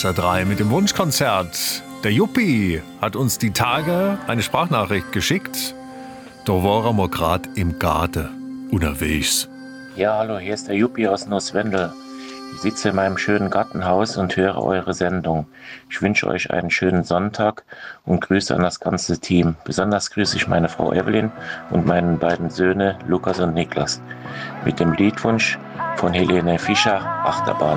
SR3 mit dem Wunschkonzert. Der Juppi hat uns die Tage eine Sprachnachricht geschickt. Da war er grad im Garten unterwegs. Ja, hallo, hier ist der Juppi aus Nusswendel. Ich sitze in meinem schönen Gartenhaus und höre eure Sendung. Ich wünsche euch einen schönen Sonntag und Grüße an das ganze Team. Besonders grüße ich meine Frau Evelyn und meinen beiden Söhne Lukas und Niklas. Mit dem Liedwunsch von Helene Fischer, Achterbahn.